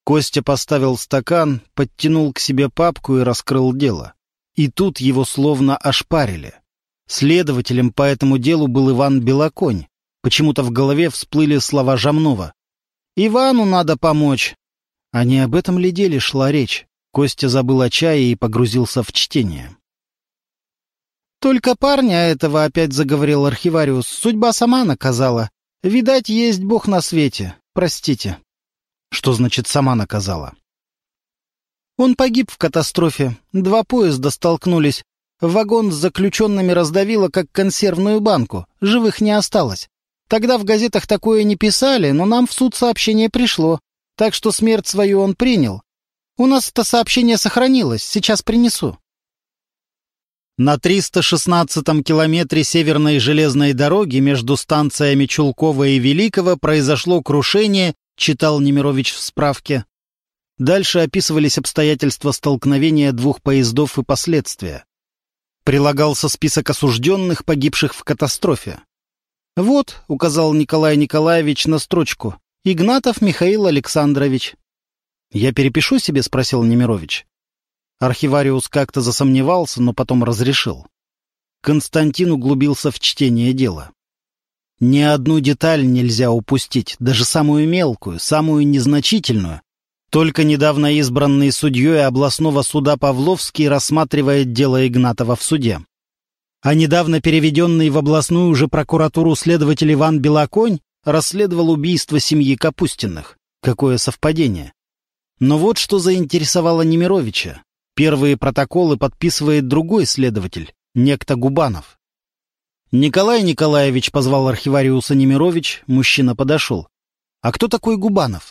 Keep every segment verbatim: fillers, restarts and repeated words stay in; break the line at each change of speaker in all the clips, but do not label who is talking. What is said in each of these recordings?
Костя поставил стакан, подтянул к себе папку и раскрыл дело. И тут его словно ошпарили. Следователем по этому делу был Иван Белоконь. Почему-то в голове всплыли слова Жамнова. «Ивану надо помочь». А не об этом ли деле шла речь? Костя забыл о чае и погрузился в чтение. «Только парня этого, — опять заговорил архивариус, — судьба сама наказала. Видать, есть Бог на свете. Простите». «Что значит «сама наказала»?» «Он погиб в катастрофе. Два поезда столкнулись. Вагон с заключенными раздавило, как консервную банку. Живых не осталось. Тогда в газетах такое не писали, но нам в суд сообщение пришло. Так что смерть свою он принял. У нас это сообщение сохранилось. Сейчас принесу». На триста шестнадцатом километре северной железной дороги между станциями Чулкова и Великого произошло крушение, читал Немирович в справке. Дальше описывались обстоятельства столкновения двух поездов и последствия. Прилагался список осужденных, погибших в катастрофе. «Вот», — указал Николай Николаевич на строчку, — «Игнатов Михаил Александрович». «Я перепишу себе?» — спросил Немирович. Архивариус как-то засомневался, но потом разрешил. Константин углубился в чтение дела. Ни одну деталь нельзя упустить, даже самую мелкую, самую незначительную. Только недавно избранный судьей областного суда Павловский рассматривает дело Игнатова в суде. А недавно переведенный в областную же прокуратуру следователь Иван Белоконь расследовал убийство семьи Капустиных. Какое совпадение! Но вот что заинтересовало Немировича. Первые протоколы подписывает другой следователь, некто Губанов. «Николай Николаевич», — позвал архивариуса Немирович, мужчина подошел. «А кто такой Губанов?»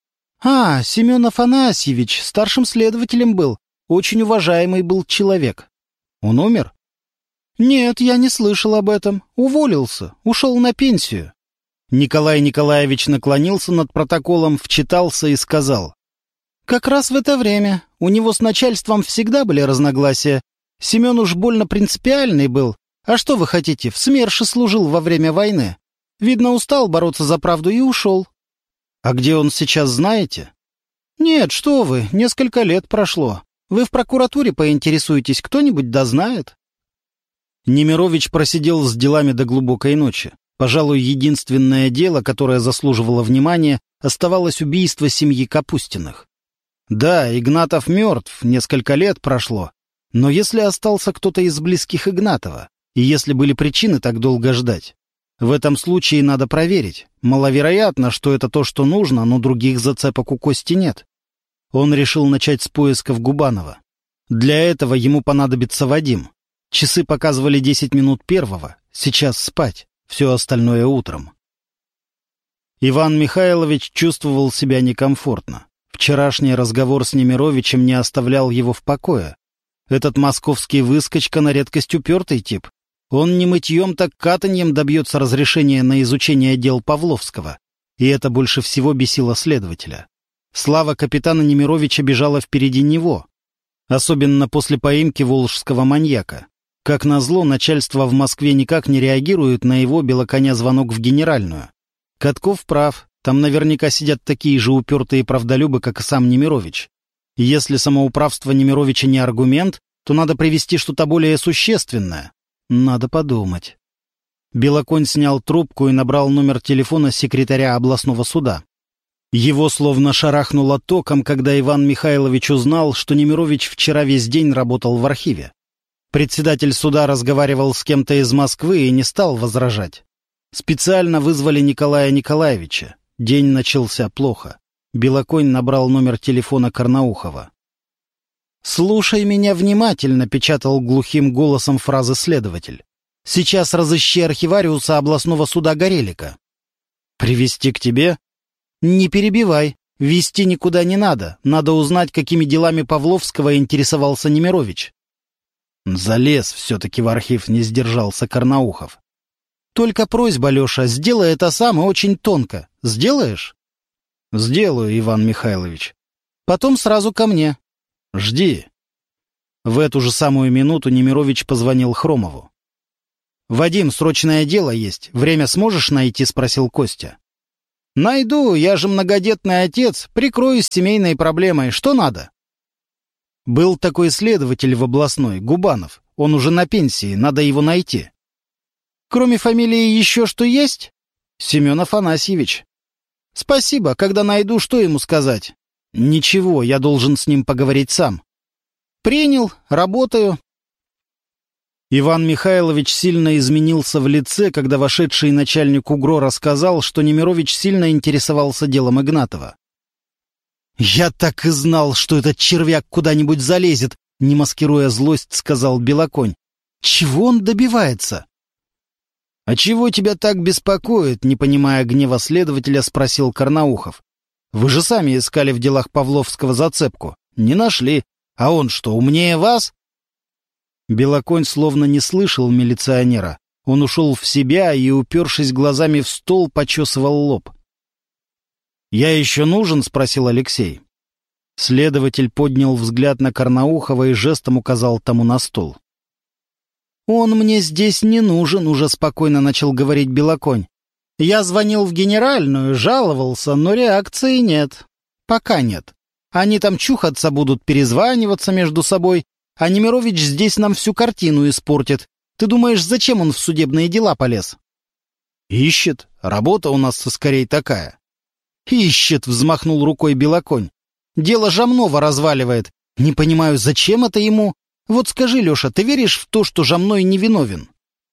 «А, Семен Афанасьевич, старшим следователем был. Очень уважаемый был человек». «Он умер?» «Нет, я не слышал об этом. Уволился, ушел на пенсию». Николай Николаевич наклонился над протоколом, вчитался и сказал. «Как раз в это время. У него с начальством всегда были разногласия. Семен уж больно принципиальный был. А что вы хотите, в СМЕРШе служил во время войны. Видно, устал бороться за правду и ушел». «А где он сейчас, знаете?» «Нет, что вы, несколько лет прошло. Вы в прокуратуре поинтересуетесь, кто-нибудь да знает». Немирович просидел с делами до глубокой ночи. Пожалуй, единственное дело, которое заслуживало внимания, оставалось убийство семьи Капустиных. Да, Игнатов мертв, несколько лет прошло. Но если остался кто-то из близких Игнатова, и если были причины так долго ждать, в этом случае надо проверить. Маловероятно, что это то, что нужно, но других зацепок у Кости нет. Он решил начать с поисков Губанова. Для этого ему понадобится Вадим. Часы показывали десять минут первого. Сейчас спать. Все остальное утром. Иван Михайлович чувствовал себя некомфортно. Вчерашний разговор с Немировичем не оставлял его в покое. Этот московский выскочка на редкость упертый тип. Он не мытьем, так катаньем добьется разрешения на изучение дел Павловского. И это больше всего бесило следователя. Слава капитана Немировича бежала впереди него. Особенно после поимки волжского маньяка. Как назло, начальство в Москве никак не реагирует на его белоконя звонок в генеральную. Катков прав. Там наверняка сидят такие же упертые правдолюбы, как и сам Немирович. И если самоуправство Немировича не аргумент, то надо привести что-то более существенное. Надо подумать. Белоконь снял трубку и набрал номер телефона секретаря областного суда. Его словно шарахнуло током, когда Иван Михайлович узнал, что Немирович вчера весь день работал в архиве. Председатель суда разговаривал с кем-то из Москвы и не стал возражать. Специально вызвали Николая Николаевича. День начался плохо. Белоконь набрал номер телефона Карнаухова. «Слушай меня внимательно», — печатал глухим голосом фразы следователь. «Сейчас разыщи архивариуса областного суда Горелика». «Привезти к тебе?» «Не перебивай. Везти никуда не надо. Надо узнать, какими делами Павловского интересовался Немирович». «Залез все-таки в архив», — не сдержался Карнаухов. «Только просьба, Леша, сделай это сам и очень тонко. Сделаешь?» «Сделаю, Иван Михайлович. Потом сразу ко мне». «Жди». В эту же самую минуту Немирович позвонил Хромову. «Вадим, срочное дело есть. Время сможешь найти?» — спросил Костя. «Найду, я же многодетный отец, прикроюсь семейной проблемой, что надо?» Был такой следователь в областной, Губанов. Он уже на пенсии, надо его найти. Кроме фамилии еще что есть? Семен Афанасьевич. Спасибо, когда найду, что ему сказать? Ничего, я должен с ним поговорить сам. Принял, работаю. Иван Михайлович сильно изменился в лице, когда вошедший начальник УГРО рассказал, что Немирович сильно интересовался делом Игнатова. «Я так и знал, что этот червяк куда-нибудь залезет», — не маскируя злость, сказал Белоконь. «Чего он добивается?» «А чего тебя так беспокоит?» — не понимая гнева следователя, спросил Карнаухов. «Вы же сами искали в делах Павловского зацепку. Не нашли. А он что, умнее вас?» Белоконь словно не слышал милиционера. Он ушел в себя и, упершись глазами в стол, почесывал лоб. «Я еще нужен?» — спросил Алексей. Следователь поднял взгляд на Карнаухова и жестом указал тому на стол. «Он мне здесь не нужен», — уже спокойно начал говорить Белоконь. «Я звонил в генеральную, жаловался, но реакции нет. Пока нет. Они там чухаться будут, перезваниваться между собой, а Немирович здесь нам всю картину испортит. Ты думаешь, зачем он в судебные дела полез?» «Ищет. Работа у нас скорее такая». «Ищет», — взмахнул рукой Белоконь. «Дело Жамнова разваливает. Не понимаю, зачем это ему? Вот скажи, Леша, ты веришь в то, что Жамной невиновен?»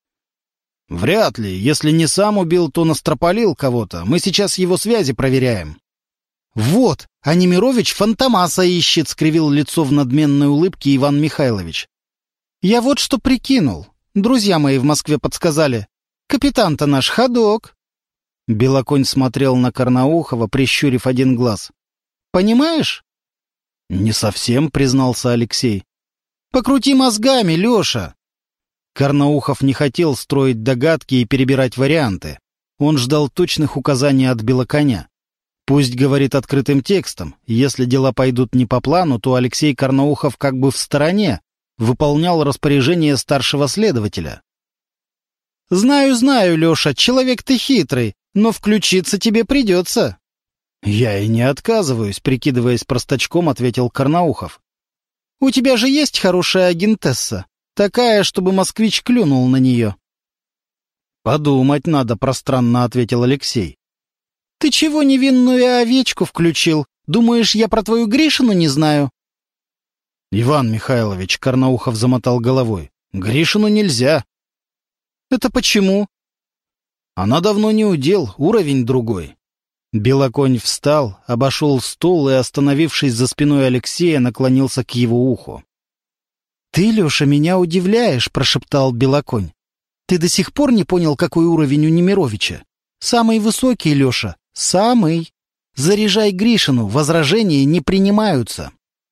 «Вряд ли. Если не сам убил, то настропалил кого-то. Мы сейчас его связи проверяем». «Вот, а Немирович фантомаса ищет», — скривил лицо в надменной улыбке Иван Михайлович. «Я вот что прикинул. Друзья мои в Москве подсказали. Капитан-то наш ходок». Белоконь смотрел на Карнаухова, прищурив один глаз. «Понимаешь?» «Не совсем», — признался Алексей. «Покрути мозгами, Леша!» Карнаухов не хотел строить догадки и перебирать варианты. Он ждал точных указаний от Белоконя. Пусть говорит открытым текстом. Если дела пойдут не по плану, то Алексей Карнаухов как бы в стороне, выполнял распоряжение старшего следователя. «Знаю, знаю, Леша, человек ты хитрый, но включиться тебе придется». «Я и не отказываюсь», — прикидываясь простачком, ответил Карнаухов. «У тебя же есть хорошая агентесса, такая, чтобы москвич клюнул на нее». «Подумать надо», — пространно ответил Алексей. «Ты чего невинную овечку включил? Думаешь, я про твою Гришину не знаю?» «Иван Михайлович», — Карнаухов замотал головой, — «Гришину нельзя». «Это почему?» «Она давно не удел, уровень другой». Белоконь встал, обошел стол и, остановившись за спиной Алексея, наклонился к его уху. «Ты, Леша, меня удивляешь», — прошептал Белоконь. «Ты до сих пор не понял, какой уровень у Немировича? Самый высокий, Леша, самый. Заряжай Гришину, возражения не принимаются».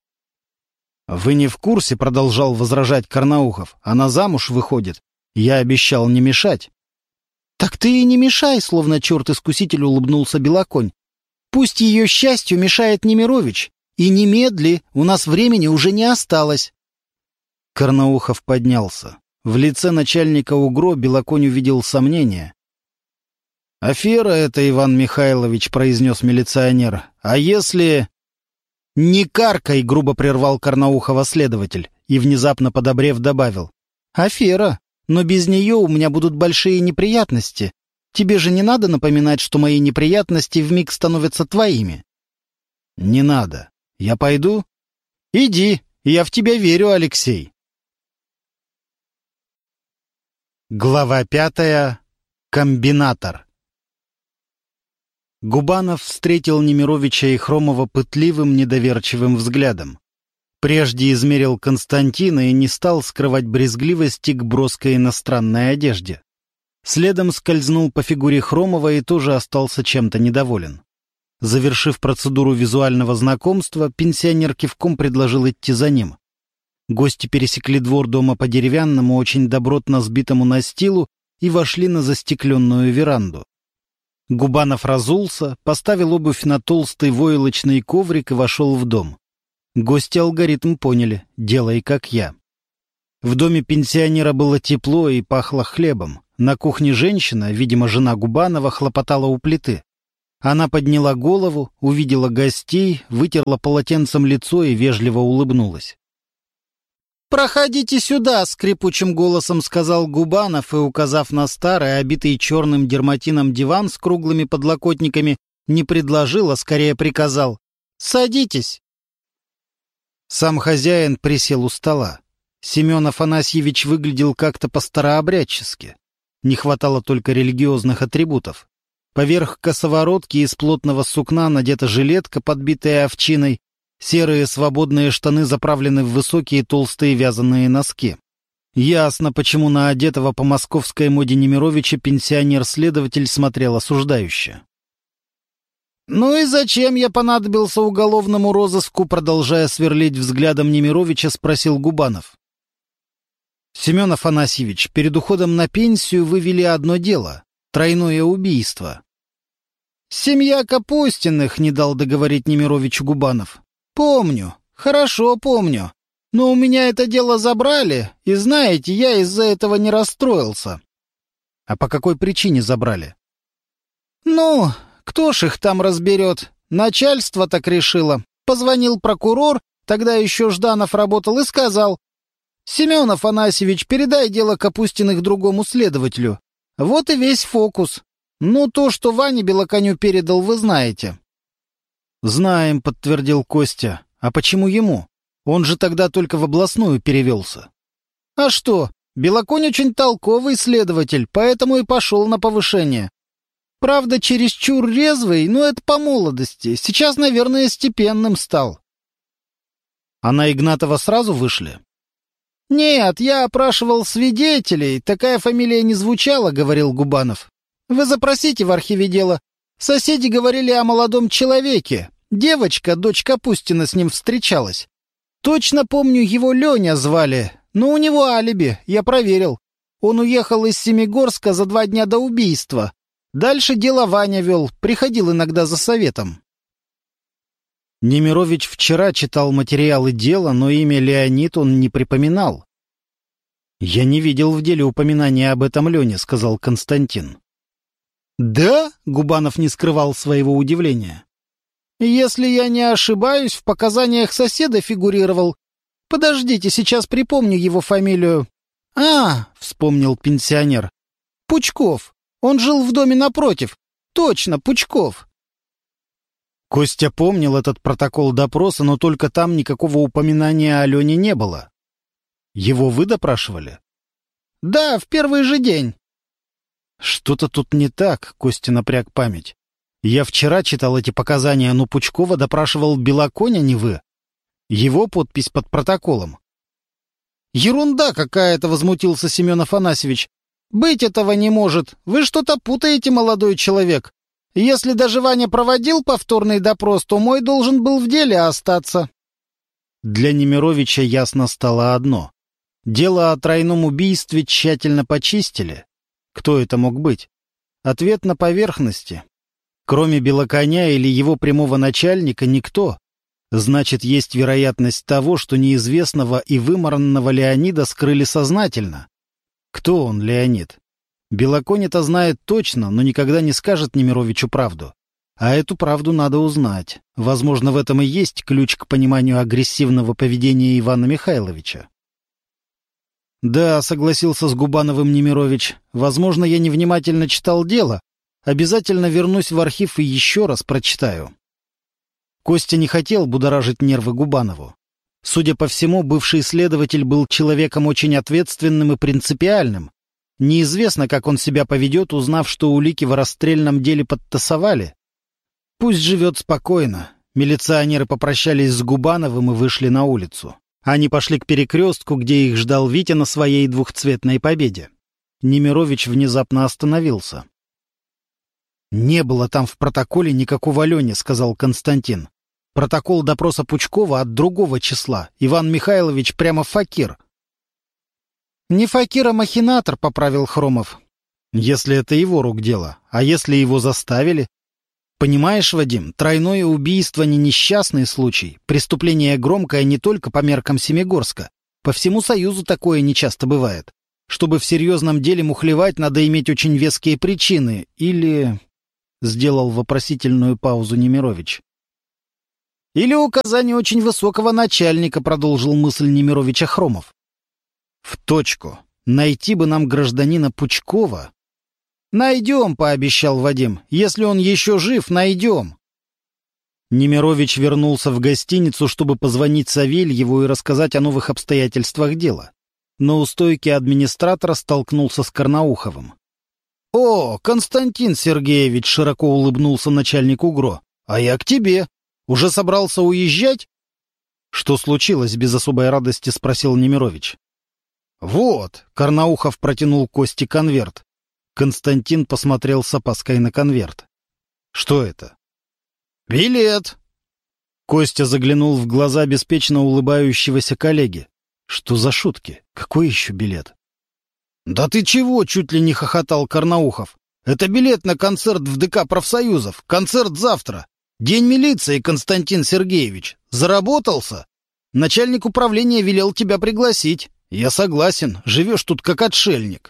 «Вы не в курсе», — продолжал возражать Карнаухов. «Она замуж выходит. Я обещал не мешать». «Так ты и не мешай», — словно черт-искуситель улыбнулся Белоконь. «Пусть ее счастью мешает Немирович. И немедли, у нас времени уже не осталось». Карнаухов поднялся. В лице начальника УГРО Белоконь увидел сомнение. «Афера это, Иван Михайлович», — произнес милиционер. «А если...» «Не каркай», — грубо прервал Карнаухова следователь и, внезапно подобрев, добавил. «Афера. Но без нее у меня будут большие неприятности. Тебе же не надо напоминать, что мои неприятности вмиг становятся твоими». «Не надо. Я пойду?» «Иди, я в тебя верю, Алексей». Глава пятая. Комбинатор. Губанов встретил Немировича и Хромова пытливым, недоверчивым взглядом. Прежде измерил Константина и не стал скрывать брезгливости к броской иностранной одежде. Следом скользнул по фигуре Хромова и тоже остался чем-то недоволен. Завершив процедуру визуального знакомства, пенсионер кивком предложил идти за ним. Гости пересекли двор дома по деревянному, очень добротно сбитому настилу и вошли на застекленную веранду. Губанов разулся, поставил обувь на толстый войлочный коврик и вошел в дом. Гости алгоритм поняли, делай как я. В доме пенсионера было тепло и пахло хлебом. На кухне женщина, видимо, жена Губанова, хлопотала у плиты. Она подняла голову, увидела гостей, вытерла полотенцем лицо и вежливо улыбнулась. «Проходите сюда», — скрипучим голосом сказал Губанов и, указав на старый, обитый черным дерматином диван с круглыми подлокотниками, не предложил, а скорее приказал: «Садитесь». Сам хозяин присел у стола. Семен Афанасьевич выглядел как-то по-старообрядчески. Не хватало только религиозных атрибутов. Поверх косоворотки из плотного сукна надета жилетка, подбитая овчиной. Серые свободные штаны заправлены в высокие толстые вязаные носки. Ясно, почему на одетого по московской моде Немировича пенсионер-следователь смотрел осуждающе. «Ну и зачем я понадобился уголовному розыску?» Продолжая сверлить взглядом Немировича, спросил Губанов. «Семен Афанасьевич, перед уходом на пенсию вы вели одно дело — тройное убийство». «Семья Капустиных», — не дал договорить Немировичу Губанов. «Помню, хорошо помню. Но у меня это дело забрали, и, знаете, я из-за этого не расстроился». «А по какой причине забрали?» «Ну, кто ж их там разберет? Начальство так решило. Позвонил прокурор, тогда еще Жданов работал, и сказал: «Семен Афанасьевич, передай дело Капустиных другому следователю». Вот и весь фокус. Ну, то, что Ване Белоконю передал, вы знаете. «Знаем», — подтвердил Костя. «А почему ему? Он же тогда только в областную перевелся». «А что? Белоконь очень толковый следователь, поэтому и пошел на повышение. Правда, чересчур резвый, но это по молодости. Сейчас, наверное, степенным стал». «А на Игнатова сразу вышли?» «Нет, я опрашивал свидетелей. Такая фамилия не звучала», — говорил Губанов. «Вы запросите в архиве дела. Соседи говорили о молодом человеке. Девочка, дочь Капустина, с ним встречалась. Точно помню, его Леня звали, но у него алиби, я проверил. Он уехал из Семигорска за два дня до убийства. Дальше дело Ваня вел, приходил иногда за советом». Немирович вчера читал материалы дела, но имя Леонид он не припоминал. «Я не видел в деле упоминания об этом Лене», — сказал Константин. «Да?» — Губанов не скрывал своего удивления. «Если я не ошибаюсь, в показаниях соседа фигурировал. Подождите, сейчас припомню его фамилию». «А!» — вспомнил пенсионер. «Пучков. Он жил в доме напротив. Точно, Пучков». Костя помнил этот протокол допроса, но только там никакого упоминания о Лене не было. Его вы допрашивали? «Да, в первый же день». «Что-то тут не так», — Костя напряг память. «Я вчера читал эти показания, но Пучкова допрашивал Белоконь, а не вы. Его подпись под протоколом». «Ерунда какая-то», — возмутился Семен Афанасьевич. «Быть этого не может. Вы что-то путаете, молодой человек. Если даже Ваня проводил повторный допрос, то мой должен был в деле остаться». Для Немировича ясно стало одно. Дело о тройном убийстве тщательно почистили. Кто это мог быть? Ответ на поверхности. Кроме Белоконя или его прямого начальника никто. Значит, есть вероятность того, что неизвестного и вымаранного Леонида скрыли сознательно. Кто он, Леонид? Белоконь это знает точно, но никогда не скажет Немировичу правду. А эту правду надо узнать. Возможно, в этом и есть ключ к пониманию агрессивного поведения Ивана Михайловича. «Да», — согласился с Губановым Немирович, — «возможно, я невнимательно читал дело. Обязательно вернусь в архив и еще раз прочитаю». Костя не хотел будоражить нервы Губанову. Судя по всему, бывший следователь был человеком очень ответственным и принципиальным. Неизвестно, как он себя поведет, узнав, что улики в расстрельном деле подтасовали. Пусть живет спокойно. Милиционеры попрощались с Губановым и вышли на улицу. Они пошли к перекрестку, где их ждал Витя на своей двухцветной победе. Немирович внезапно остановился. «Не было там в протоколе никакого Лени», — сказал Константин. «Протокол допроса Пучкова от другого числа. Иван Михайлович прямо факир». «Не факир, а махинатор», — поправил Хромов. «Если это его рук дело. А если его заставили?» «Понимаешь, Вадим, тройное убийство не несчастный случай. Преступление громкое не только по меркам Семигорска. По всему Союзу такое нечасто бывает. Чтобы в серьезном деле мухлевать, надо иметь очень веские причины. Или...» — сделал вопросительную паузу Немирович. «Или указание очень высокого начальника», — продолжил мысль Немировича Хромов. «В точку. Найти бы нам гражданина Пучкова». «Найдем», — пообещал Вадим. «Если он еще жив, найдем». Немирович вернулся в гостиницу, чтобы позвонить Савельеву и рассказать о новых обстоятельствах дела. Но у стойки администратора столкнулся с Карнауховым. «О, Константин Сергеевич!» — широко улыбнулся начальник УГРО. «А я к тебе. Уже собрался уезжать?» «Что случилось?» — без особой радости спросил Немирович. «Вот!» — Карнаухов протянул Косте конверт. Константин посмотрел с опаской на конверт. «Что это?» «Билет!» Костя заглянул в глаза беспечно улыбающегося коллеги. «Что за шутки? Какой еще билет?» «Да ты чего?» — чуть ли не хохотал Карнаухов. «Это билет на концерт в ДК профсоюзов. Концерт завтра. День милиции, Константин Сергеевич. Заработался? Начальник управления велел тебя пригласить. Я согласен. Живешь тут как отшельник».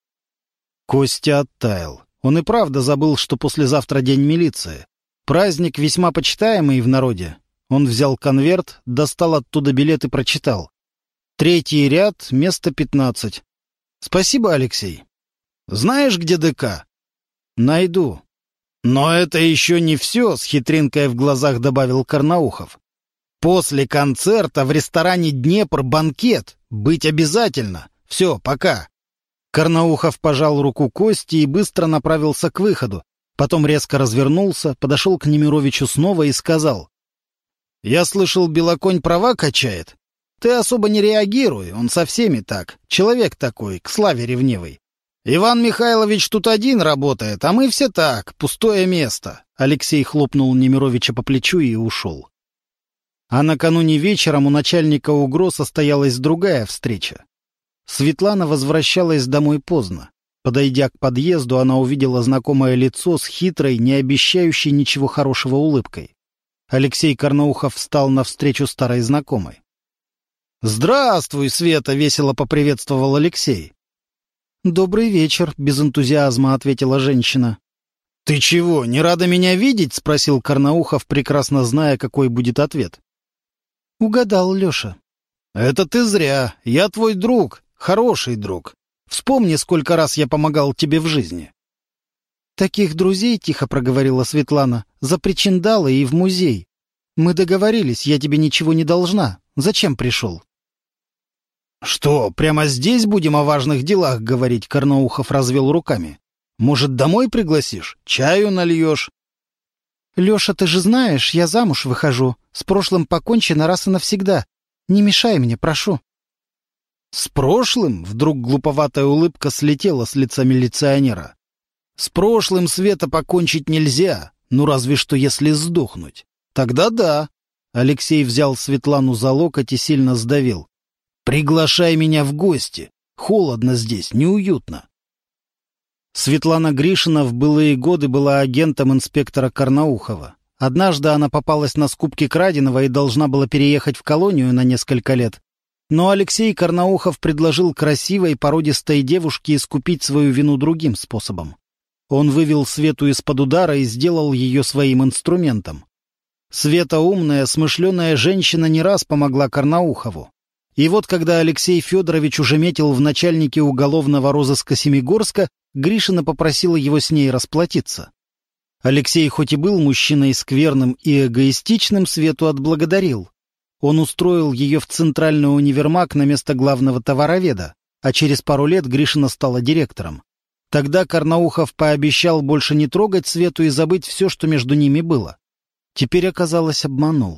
Костя оттаял. Он и правда забыл, что послезавтра день милиции. Праздник весьма почитаемый в народе. Он взял конверт, достал оттуда билет и прочитал. Третий ряд, место пятнадцать. Спасибо, Алексей. Знаешь, где ДК? Найду. Но это еще не все, с хитринкой в глазах добавил Карнаухов. После концерта в ресторане «Днепр» банкет. Быть обязательно. Все, пока. Карнаухов пожал руку Кости и быстро направился к выходу. Потом резко развернулся, подошел к Немировичу снова и сказал. «Я слышал, Белоконь права качает. Ты особо не реагируй, он со всеми так. Человек такой, к славе ревнивый. Иван Михайлович тут один работает, а мы все так, пустое место». Алексей хлопнул Немировича по плечу и ушел. А накануне вечером у начальника УГРО состоялась другая встреча. Светлана возвращалась домой поздно. Подойдя к подъезду, она увидела знакомое лицо с хитрой, не обещающей ничего хорошего улыбкой. Алексей Карнаухов встал навстречу старой знакомой. «Здравствуй, Света!» — весело поприветствовал Алексей. «Добрый вечер», — без энтузиазма ответила женщина. «Ты чего, не рада меня видеть?» — спросил Карнаухов, прекрасно зная, какой будет ответ. «Угадал, Леша». «Это ты зря. Я твой друг, хороший друг. Вспомни, сколько раз я помогал тебе в жизни». «Таких друзей, — тихо проговорила Светлана, — за причиндалы и в музей. Мы договорились, я тебе ничего не должна. Зачем пришел?» «Что, прямо здесь будем о важных делах говорить?» — Карнаухов развел руками. «Может, домой пригласишь? Чаю нальешь?» «Леша, ты же знаешь, я замуж выхожу. С прошлым покончено раз и навсегда. Не мешай мне, прошу». «С прошлым?» — вдруг глуповатая улыбка слетела с лица милиционера. «С прошлым, Света, покончить нельзя, ну разве что если сдохнуть. Тогда да». Алексей взял Светлану за локоть и сильно сдавил. «Приглашай меня в гости. Холодно здесь, неуютно». Светлана Гришина в былые годы была агентом инспектора Карнаухова. Однажды она попалась на скупке краденого и должна была переехать в колонию на несколько лет. Но Алексей Карнаухов предложил красивой, породистой девушке искупить свою вину другим способом. Он вывел Свету из-под удара и сделал ее своим инструментом. Света умная, смышленая женщина не раз помогла Карнаухову. И вот когда Алексей Федорович уже метил в начальнике уголовного розыска Семигорска, Гришина попросила его с ней расплатиться. Алексей хоть и был мужчиной скверным и эгоистичным, Свету отблагодарил. Он устроил ее в центральный универмаг на место главного товароведа, а через пару лет Гришина стала директором. Тогда Карнаухов пообещал больше не трогать Свету и забыть все, что между ними было. Теперь, оказалось, обманул.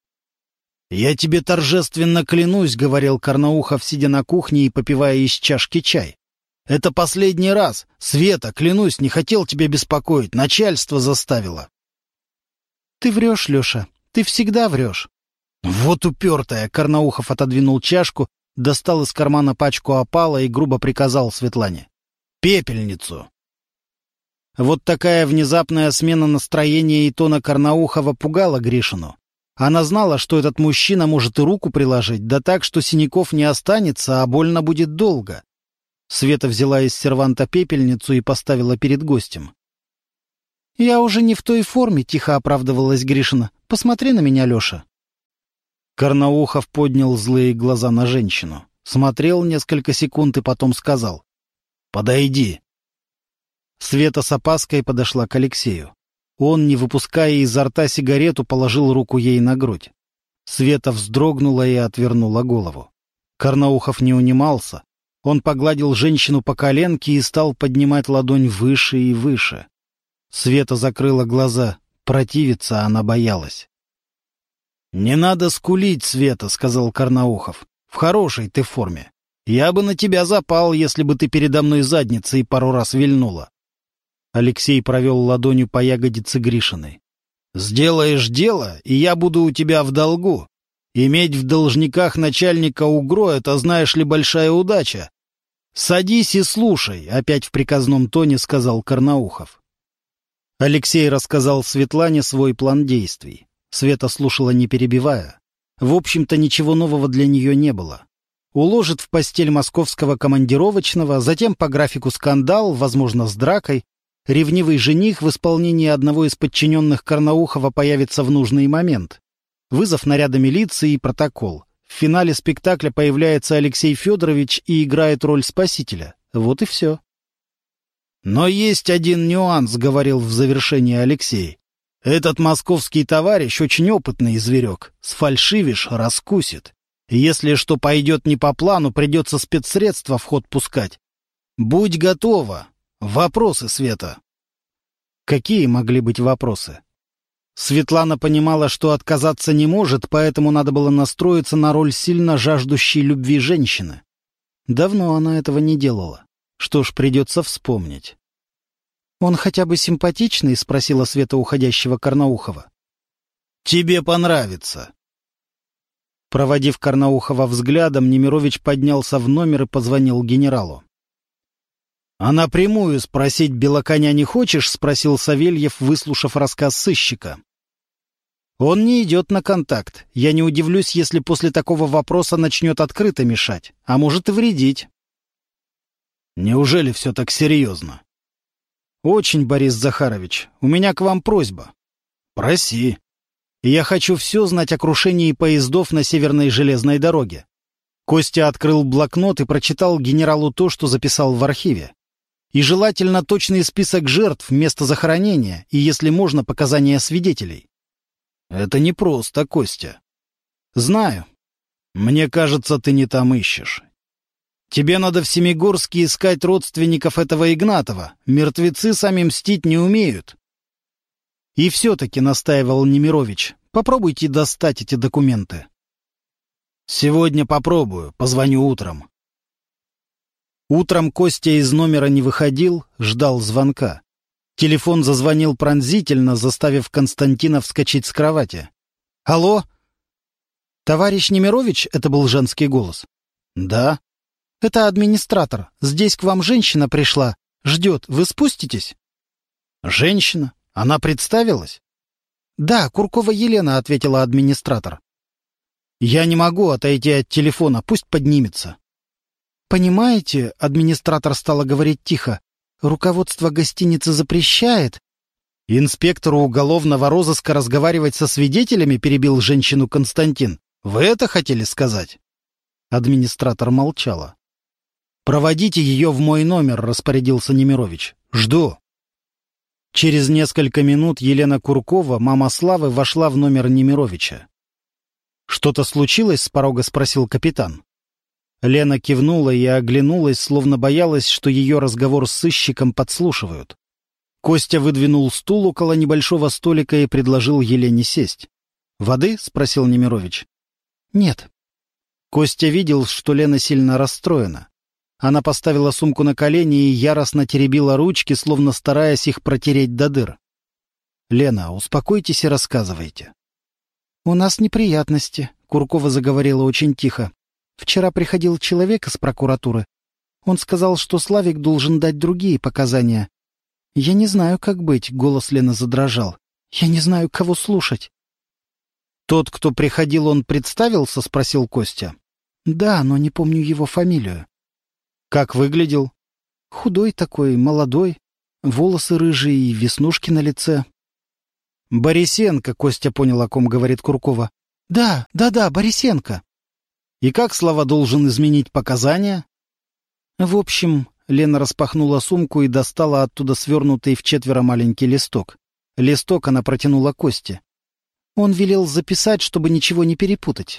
«Я тебе торжественно клянусь», — говорил Карнаухов, сидя на кухне и попивая из чашки чай. «Это последний раз. Света, клянусь, не хотел тебя беспокоить. Начальство заставило». «Ты врешь, Леша. Ты всегда врешь». «Вот упертая!» — Карнаухов отодвинул чашку, достал из кармана пачку опала и грубо приказал Светлане. «Пепельницу!» Вот такая внезапная смена настроения и тона Карнаухова пугала Гришину. Она знала, что этот мужчина может и руку приложить, да так, что синяков не останется, а больно будет долго. Света взяла из серванта пепельницу и поставила перед гостем. «Я уже не в той форме», — тихо оправдывалась Гришина. «Посмотри на меня, Леша». Карнаухов поднял злые глаза на женщину. Смотрел несколько секунд и потом сказал: «Подойди». Света с опаской подошла к Алексею. Он, не выпуская изо рта сигарету, положил руку ей на грудь. Света вздрогнула и отвернула голову. Карнаухов не унимался. Он погладил женщину по коленке и стал поднимать ладонь выше и выше. Света закрыла глаза. Противиться она боялась. «Не надо скулить, Света», — сказал Карнаухов. «В хорошей ты форме. Я бы на тебя запал, если бы ты передо мной задницей пару раз вильнула». Алексей провел ладонью по ягодице Гришиной. «Сделаешь дело, и я буду у тебя в долгу. Иметь в должниках начальника УГРО — это, знаешь ли, большая удача. Садись и слушай», — опять в приказном тоне сказал Карнаухов. Алексей рассказал Светлане свой план действий. Света слушала, не перебивая. В общем-то, ничего нового для нее не было. Уложит в постель московского командировочного, затем по графику скандал, возможно, с дракой. Ревнивый жених в исполнении одного из подчиненных Карнаухова появится в нужный момент. Вызов наряда милиции и протокол. В финале спектакля появляется Алексей Федорович и играет роль спасителя. Вот и все. «Но есть один нюанс», — говорил в завершении Алексей. «Этот московский товарищ очень опытный зверек. Сфальшивишь — раскусит. Если что пойдет не по плану, придется спецсредства в ход пускать. Будь готова. Вопросы, Света?» Какие могли быть вопросы? Светлана понимала, что отказаться не может, поэтому надо было настроиться на роль сильно жаждущей любви женщины. Давно она этого не делала. Что ж, придется вспомнить. «Он хотя бы симпатичный?» — спросила Света уходящего Карнаухова. «Тебе понравится». Проводив Карнаухова взглядом, Немирович поднялся в номер и позвонил генералу. «А напрямую спросить Белоконя не хочешь?» — спросил Савельев, выслушав рассказ сыщика. «Он не идет на контакт. Я не удивлюсь, если после такого вопроса начнет открыто мешать, а может и вредить». «Неужели все так серьезно?» «Очень, Борис Захарович. У меня к вам просьба». «Проси». «Я хочу все знать о крушении поездов на Северной железной дороге». Костя открыл блокнот и прочитал генералу то, что записал в архиве. И желательно точный список жертв, место захоронения и, если можно, показания свидетелей. «Это непросто, Костя». «Знаю. Мне кажется, ты не там ищешь. Тебе надо в Семигорске искать родственников этого Игнатова. Мертвецы сами мстить не умеют». «И все-таки», — настаивал Немирович, — «попробуйте достать эти документы». «Сегодня попробую. Позвоню утром». Утром Костя из номера не выходил, ждал звонка. Телефон зазвонил пронзительно, заставив Константина вскочить с кровати. «Алло?» «Товарищ Немирович?» — это был женский голос. «Да». «Это администратор. Здесь к вам женщина пришла. Ждет. Вы спуститесь?» «Женщина? Она представилась?» «Да, Куркова Елена», — ответила администратор. «Я не могу отойти от телефона. Пусть поднимется». «Понимаете», — администратор стала говорить тихо, «руководство гостиницы запрещает». «Инспектору уголовного розыска разговаривать со свидетелями?» — перебил женщину Константин. «Вы это хотели сказать?» Администратор молчала. «Проводите ее в мой номер», — распорядился Немирович. «Жду». Через несколько минут Елена Куркова, мама Славы, вошла в номер Немировича. «Что-то случилось?» — с порога спросил капитан. Лена кивнула и оглянулась, словно боялась, что ее разговор с сыщиком подслушивают. Костя выдвинул стул около небольшого столика и предложил Елене сесть. «Воды?» — спросил Немирович. «Нет». Костя видел, что Лена сильно расстроена. Она поставила сумку на колени и яростно теребила ручки, словно стараясь их протереть до дыр. «Лена, успокойтесь и рассказывайте». «У нас неприятности», — Куркова заговорила очень тихо. «Вчера приходил человек из прокуратуры. Он сказал, что Славик должен дать другие показания. Я не знаю, как быть», — голос Лены задрожал. «Я не знаю, кого слушать». «Тот, кто приходил, он представился?» — спросил Костя. «Да, но не помню его фамилию». «Как выглядел?» «Худой такой, молодой. Волосы рыжие и веснушки на лице. «Борисенко», — Костя понял, о ком говорит Куркова. «Да, да-да, Борисенко». «И как Слава должен изменить показания?» «В общем...» — Лена распахнула сумку и достала оттуда свернутый в четверо маленький листок. Листок она протянула Косте. Он велел записать, чтобы ничего не перепутать.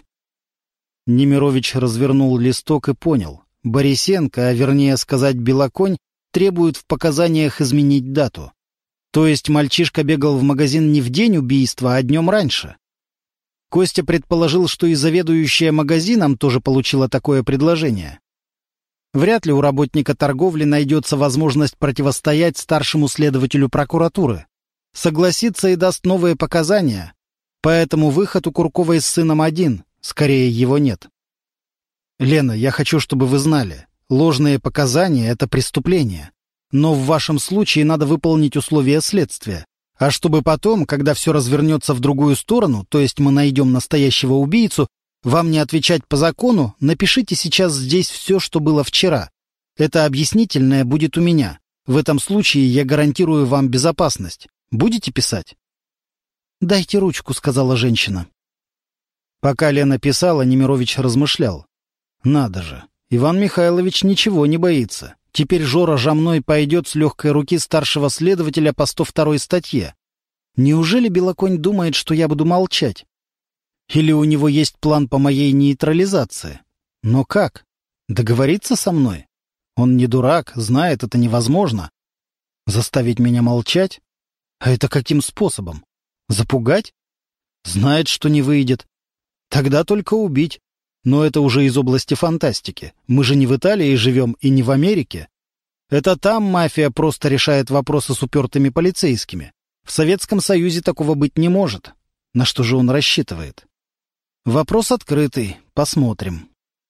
Немирович развернул листок и понял. Борисенко, а вернее сказать Белоконь, требует в показаниях изменить дату. То есть мальчишка бегал в магазин не в день убийства, а днем раньше. Костя предположил, что и заведующая магазином тоже получила такое предложение. Вряд ли у работника торговли найдется возможность противостоять старшему следователю прокуратуры. Согласится и даст новые показания. Поэтому выход у Курковой с сыном один, скорее его нет. «Лена, я хочу, чтобы вы знали, ложные показания — это преступление. Но в вашем случае надо выполнить условия следствия. А чтобы потом, когда все развернется в другую сторону, то есть мы найдем настоящего убийцу, вам не отвечать по закону, напишите сейчас здесь все, что было вчера. Это объяснительное будет у меня. В этом случае я гарантирую вам безопасность. Будете писать?» «Дайте ручку», — сказала женщина. Пока Лена писала, Немирович размышлял. «Надо же, Иван Михайлович ничего не боится. Теперь Жора Жамной пойдет с легкой руки старшего следователя по сто второй статье. Неужели Белоконь думает, что я буду молчать? Или у него есть план по моей нейтрализации? Но как? Договориться со мной? Он не дурак, знает, это невозможно. Заставить меня молчать? А это каким способом? Запугать? Знает, что не выйдет. Тогда только убить. Но это уже из области фантастики. Мы же не в Италии живем и не в Америке. Это там мафия просто решает вопросы с упертыми полицейскими. В Советском Союзе такого быть не может. На что же он рассчитывает? Вопрос открытый. Посмотрим.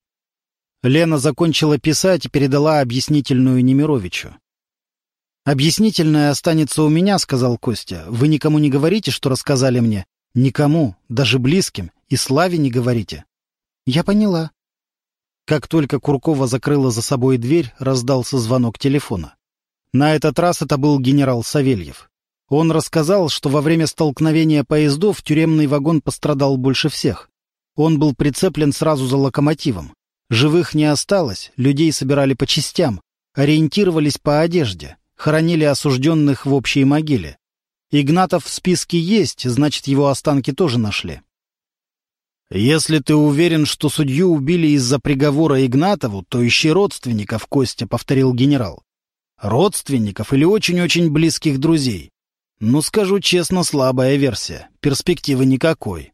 Лена закончила писать и передала объяснительную Немировичу. «Объяснительная останется у меня», — сказал Костя. «Вы никому не говорите, что рассказали мне? Никому, даже близким. И Славе не говорите». «Я поняла». Как только Куркова закрыла за собой дверь, раздался звонок телефона. На этот раз это был генерал Савельев. Он рассказал, что во время столкновения поездов тюремный вагон пострадал больше всех. Он был прицеплен сразу за локомотивом. Живых не осталось, людей собирали по частям, ориентировались по одежде, хоронили осужденных в общей могиле. Игнатов в списке есть, значит, его останки тоже нашли. «Если ты уверен, что судью убили из-за приговора Игнатову, то ищи родственников», — Костя повторил генерал. «Родственников или очень-очень близких друзей. Ну, скажу честно, слабая версия. Перспективы никакой».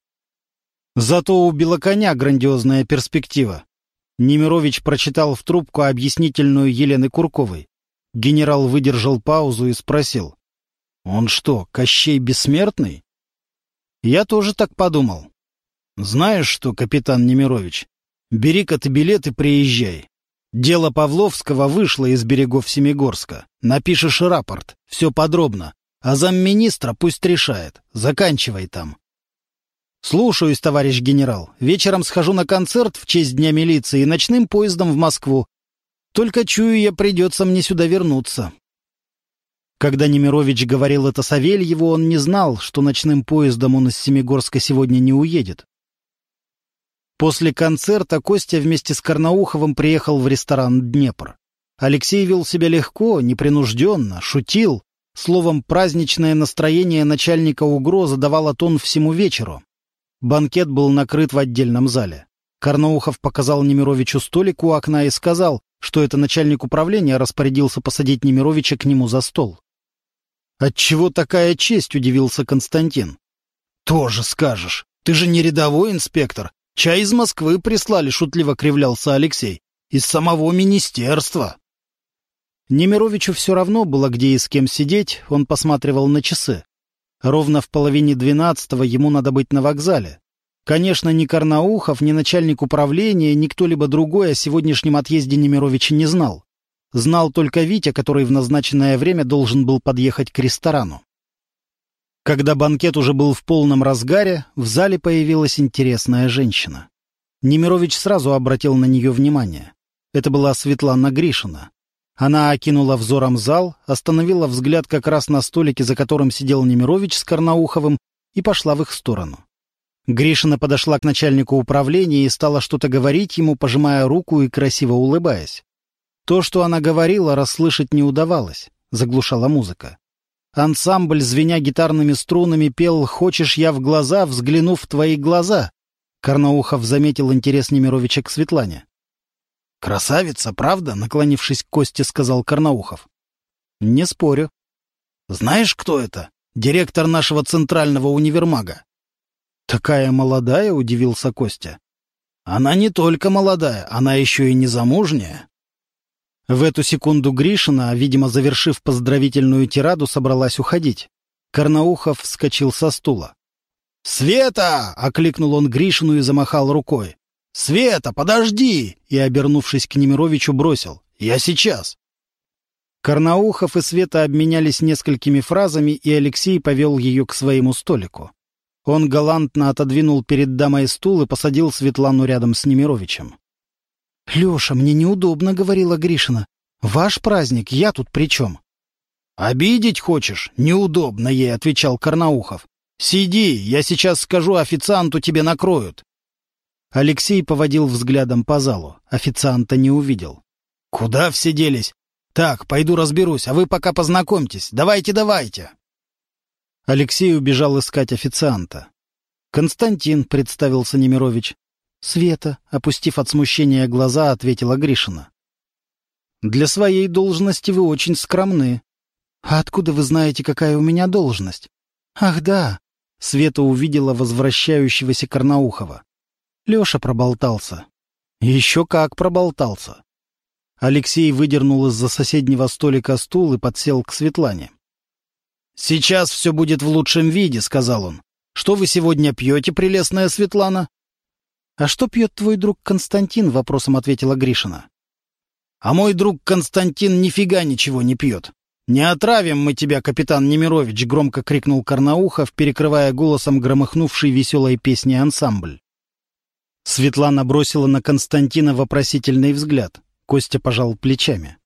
Зато у Белоконя грандиозная перспектива. Немирович прочитал в трубку объяснительную Елены Курковой. Генерал выдержал паузу и спросил. «Он что, Кощей Бессмертный?» «Я тоже так подумал. Знаешь что, капитан Немирович, бери-ка ты билет и приезжай. Дело Павловского вышло из берегов Семигорска. Напишешь рапорт, все подробно. А замминистра пусть решает. Заканчивай там». «Слушаюсь, товарищ генерал. Вечером схожу на концерт в честь Дня милиции и ночным поездом в Москву. Только чую я, придется мне сюда вернуться». Когда Немирович говорил это Савельеву, он не знал, что ночным поездом он из Семигорска сегодня не уедет. После концерта Костя вместе с Карнауховым приехал в ресторан «Днепр». Алексей вел себя легко, непринужденно, шутил. Словом, праздничное настроение начальника УГРО задавало тон всему вечеру. Банкет был накрыт в отдельном зале. Карнаухов показал Немировичу столик у окна и сказал, что это начальник управления распорядился посадить Немировича к нему за стол. «Отчего такая честь?» — удивился Константин. «Тоже скажешь. Ты же не рядовой инспектор. Чай из Москвы прислали», — шутливо кривлялся Алексей. «Из самого министерства». Немировичу все равно было, где и с кем сидеть, он посматривал на часы. Ровно в половине двенадцатого ему надо быть на вокзале. Конечно, ни Карнаухов, ни начальник управления, ни кто-либо другой о сегодняшнем отъезде Немировича не знал. Знал только Витя, который в назначенное время должен был подъехать к ресторану. Когда банкет уже был в полном разгаре, в зале появилась интересная женщина. Немирович сразу обратил на нее внимание. Это была Светлана Гришина. Она окинула взором зал, остановила взгляд как раз на столике, за которым сидел Немирович с Карнауховым, и пошла в их сторону. Гришина подошла к начальнику управления и стала что-то говорить ему, пожимая руку и красиво улыбаясь. То, что она говорила, расслышать не удавалось, заглушала музыка. Ансамбль, звеня гитарными струнами, пел «Хочешь я в глаза, взглянув в твои глаза». Карнаухов заметил интерес Немировича к Светлане. «Красавица, правда?» — наклонившись к Косте, сказал Карнаухов. «Не спорю». «Знаешь, кто это? Директор нашего центрального универмага». «Такая молодая?» — удивился Костя. «Она не только молодая, она еще и незамужняя». В эту секунду Гришина, видимо, завершив поздравительную тираду, собралась уходить. Карнаухов вскочил со стула. «Света!» — окликнул он Гришину и замахал рукой. «Света, подожди!» И, обернувшись к Немировичу, бросил. «Я сейчас!» Карнаухов и Света обменялись несколькими фразами, и Алексей повел ее к своему столику. Он галантно отодвинул перед дамой стул и посадил Светлану рядом с Немировичем. «Леша, мне неудобно», — говорила Гришина. «Ваш праздник, я тут при чем?» «Обидеть хочешь? Неудобно ей», — отвечал Карнаухов. «Сиди, я сейчас скажу официанту, тебе накроют». Алексей поводил взглядом по залу. Официанта не увидел. «Куда все делись? Так, пойду разберусь, а вы пока познакомьтесь. Давайте, давайте». Алексей убежал искать официанта. «Константин», — представился Немирович. «Света», — опустив от смущения глаза, ответила Гришина. «Для своей должности вы очень скромны». «А откуда вы знаете, какая у меня должность?» «Ах, да», — Света увидела возвращающегося Карнаухова. Леша проболтался. Еще как проболтался. Алексей выдернул из-за соседнего столика стул и подсел к Светлане. «Сейчас все будет в лучшем виде», — сказал он. «Что вы сегодня пьете, прелестная Светлана?» «А что пьет твой друг Константин?» — вопросом ответила Гришина. «А мой друг Константин нифига ничего не пьет. Не отравим мы тебя, капитан Немирович!» — громко крикнул Карнаухов, перекрывая голосом громыхнувший веселой песни ансамбль. Светлана бросила на Константина вопросительный взгляд. Костя пожал плечами.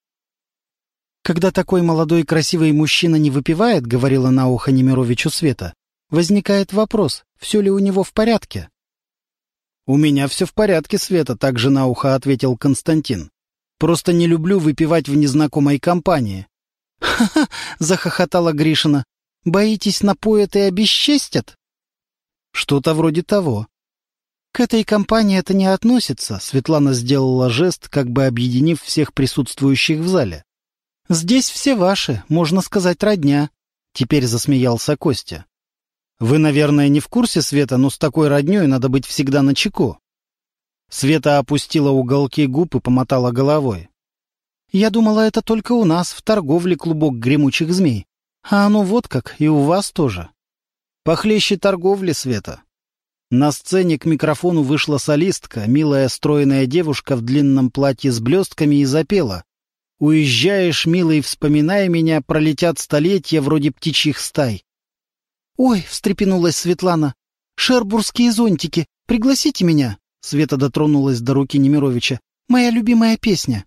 «Когда такой молодой и красивый мужчина не выпивает, — говорила на ухо Немировичу Света, — возникает вопрос, все ли у него в порядке?» «У меня все в порядке, Света», — также на ухо ответил Константин. «Просто не люблю выпивать в незнакомой компании». «Ха-ха!» — захохотала Гришина. «Боитесь, напоят и обесчестят?» «Что-то вроде того». «К этой компании это не относится», — Светлана сделала жест, как бы объединив всех присутствующих в зале. «Здесь все ваши, можно сказать, родня», — теперь засмеялся Костя. «Вы, наверное, не в курсе, Света, но с такой роднёй надо быть всегда начеку». Света опустила уголки губ и помотала головой. «Я думала, это только у нас, в торговле клубок гремучих змей. А оно вот как, и у вас тоже». «Похлеще торговли, Света». На сцене к микрофону вышла солистка, милая стройная девушка в длинном платье с блестками, и запела. «Уезжаешь, милый, вспоминай меня, пролетят столетия вроде птичьих стай». «Ой!» — встрепенулась Светлана. «Шербургские зонтики! Пригласите меня!» Света дотронулась до руки Немировича. «Моя любимая песня!»